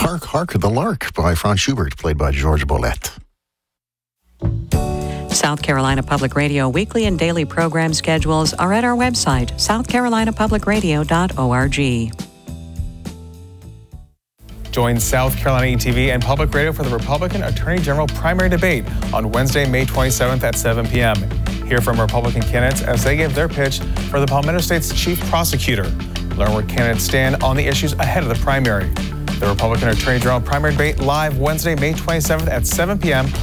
Hark the Lark by Franz Schubert, played by George Bolet. South Carolina Public Radio weekly and daily program schedules are at our website, southcarolinapublicradio.org. Join South Carolina ETV and Public Radio for the Republican Attorney General primary debate on Wednesday, May 27th at 7 p.m. Hear from Republican candidates as they give their pitch for the Palmetto State's chief prosecutor. Learn where candidates stand on the issues ahead of the primary. The Republican Attorney General primary debate live Wednesday, May 27th at 7 p.m.